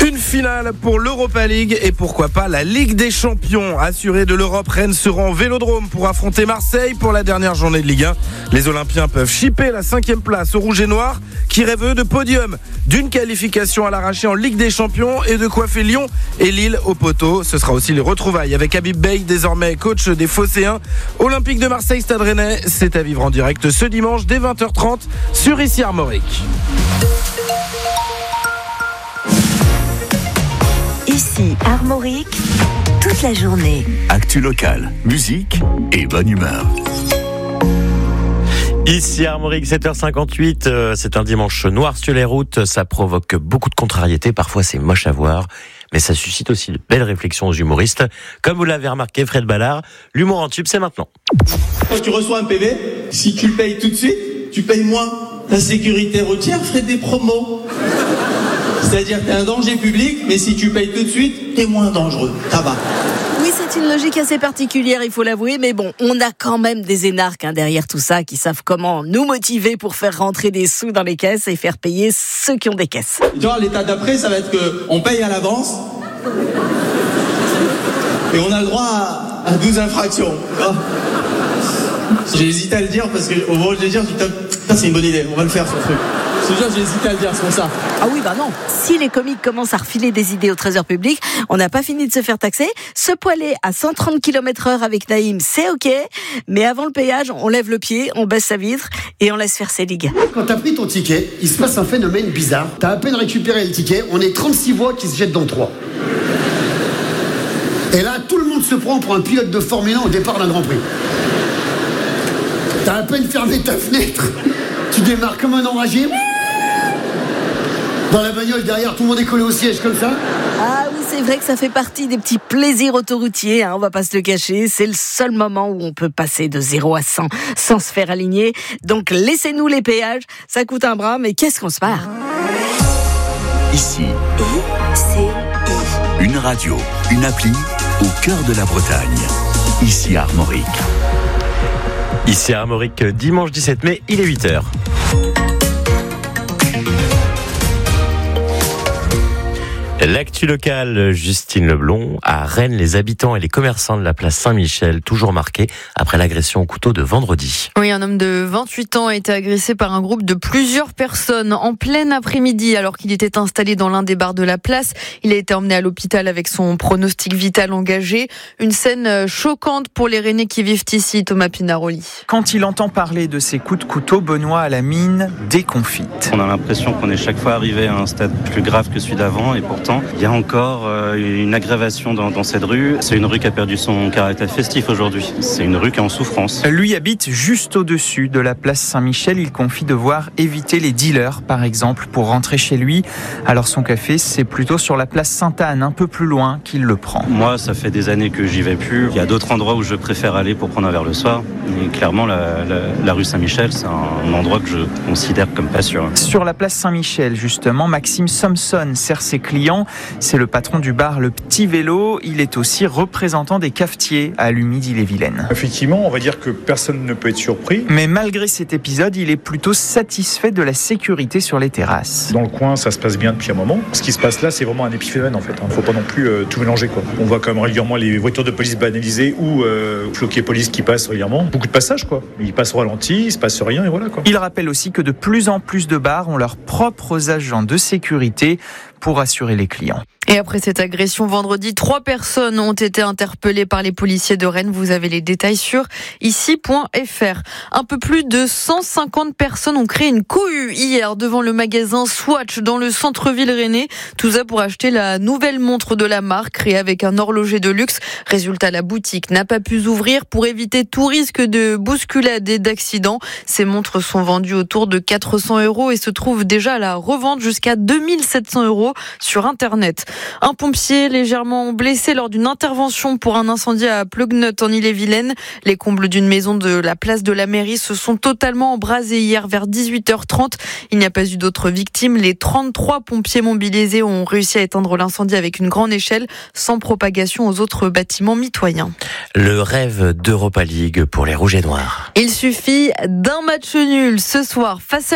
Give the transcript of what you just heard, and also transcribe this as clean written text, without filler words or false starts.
Une finale pour l'Europa League et pourquoi pas la Ligue des Champions. Assurés de l'Europe, Rennes sera en Vélodrome pour affronter Marseille pour la dernière journée de Ligue 1. Les Olympiens peuvent chipper la 5e place aux Rouges et Noirs qui rêvent de podium, d'une qualification à l'arraché en Ligue des Champions et de coiffer Lyon et Lille au poteau. Ce sera aussi les retrouvailles avec Habib Beye, désormais coach des Phocéens. Olympique de Marseille, Stade Rennais, c'est à vivre en direct ce dimanche dès 20h30 sur Ici Armorique. Ici Armorique, toute la journée. Actu locale, musique et bonne humeur. Ici Armorique, 7h58, c'est un dimanche noir sur les routes, ça provoque beaucoup de contrariétés, parfois c'est moche à voir, mais ça suscite aussi de belles réflexions aux humoristes. Comme vous l'avez remarqué, Fred Ballard, l'humour en tube, c'est maintenant. Quand tu reçois un PV, si tu le payes tout de suite, tu payes moins. La sécurité routière ferait des promos. C'est-à-dire que t'es un danger public, mais si tu payes tout de suite, t'es moins dangereux. Ça va. Oui, c'est une logique assez particulière, il faut l'avouer, mais bon, on a quand même des énarques derrière tout ça qui savent comment nous motiver pour faire rentrer des sous dans les caisses et faire payer ceux qui ont des caisses. Tu vois, l'état d'après, ça va être qu'on paye à l'avance et on a le droit à 12 infractions. J'ai hésité à le dire parce qu'au moment où je vais dire, c'est une bonne idée, on va le faire ce truc. C'est déjà, j'ai hésité à le dire, c'est pour ça. Ah oui, bah non. Si les comiques commencent à refiler des idées au trésor public, on n'a pas fini de se faire taxer. Se poiler à 130 km/h avec Naïm, c'est ok. Mais avant le péage, on lève le pied, on baisse sa vitre et on laisse faire ses ligues. Quand t'as pris ton ticket, il se passe un phénomène bizarre. T'as à peine récupéré le ticket, on est 36 voix qui se jettent dans 3. Et là, tout le monde se prend pour un pilote de Formule 1 au départ d'un Grand Prix. T'as à peine fermé ta fenêtre, tu démarres comme un enragé. Dans la bagnole derrière, tout le monde est collé au siège comme ça. Ah oui, c'est vrai que ça fait partie des petits plaisirs autoroutiers, on va pas se le cacher. C'est le seul moment où on peut passer de 0 à 100 sans se faire aligner. Donc laissez-nous les péages, ça coûte un bras, mais qu'est-ce qu'on se marre. Ici, ICI. une radio, une appli au cœur de la Bretagne. Ici Armorique. Ici Armorique, dimanche 17 mai, il est 8h. L'actu locale, Justine Leblond. À Rennes, les habitants et les commerçants de la place Saint-Michel, toujours marqués après l'agression au couteau de vendredi. Oui, un homme de 28 ans a été agressé par un groupe de plusieurs personnes en plein après-midi alors qu'il était installé dans l'un des bars de la place. Il a été emmené à l'hôpital avec son pronostic vital engagé. Une scène choquante pour les Rennais qui vivent ici, Thomas Pinaroli. Quand il entend parler de ces coups de couteau, Benoît a la mine déconfite. On a l'impression qu'on est chaque fois arrivé à un stade plus grave que celui d'avant et pourtant il y a encore une aggravation dans cette rue. C'est une rue qui a perdu son caractère festif aujourd'hui. C'est une rue qui est en souffrance. Lui habite juste au-dessus de la place Saint-Michel. Il confie devoir éviter les dealers, par exemple, pour rentrer chez lui. Alors son café, c'est plutôt sur la place Sainte-Anne, un peu plus loin, qu'il le prend. Moi, ça fait des années que j'y vais plus. Il y a d'autres endroits où je préfère aller pour prendre un verre le soir. Et clairement, la rue Saint-Michel, c'est un endroit que je considère comme pas sûr. Sur la place Saint-Michel, justement, Maxime Somson sert ses clients. C'est le patron du bar Le Petit Vélo. Il est aussi représentant des cafetiers à Lumilly-les-Vilaines. Effectivement, on va dire que personne ne peut être surpris. Mais malgré cet épisode, il est plutôt satisfait de la sécurité sur les terrasses. Dans le coin, ça se passe bien depuis un moment. Ce qui se passe là, c'est vraiment un épiphénomène en fait. Il ne faut pas non plus tout mélanger, quoi. On voit quand même régulièrement les voitures de police banalisées ou floqués police qui passent régulièrement. Beaucoup de passages, quoi. Ils passent au ralenti, il se passe rien et voilà, quoi. Il rappelle aussi que de plus en plus de bars ont leurs propres agents de sécurité pour assurer les clients. Et après cette agression vendredi, 3 personnes ont été interpellées par les policiers de Rennes. Vous avez les détails sur ici.fr. Un peu plus de 150 personnes ont créé une cohue hier devant le magasin Swatch dans le centre-ville rennais. Tout ça pour acheter la nouvelle montre de la marque créée avec un horloger de luxe. Résultat, la boutique n'a pas pu ouvrir pour éviter tout risque de bousculade et d'accident. Ces montres sont vendues autour de 400 € et se trouvent déjà à la revente jusqu'à 2700 € sur Internet. Un pompier légèrement blessé lors d'une intervention pour un incendie à Plougneut en Ille-et-Vilaine. Les combles d'une maison de la place de la mairie se sont totalement embrasés hier vers 18h30. Il n'y a pas eu d'autres victimes. Les 33 pompiers mobilisés ont réussi à éteindre l'incendie avec une grande échelle sans propagation aux autres bâtiments mitoyens. Le rêve d'Europa League pour les Rouges et Noirs. Il suffit d'un match nul ce soir face à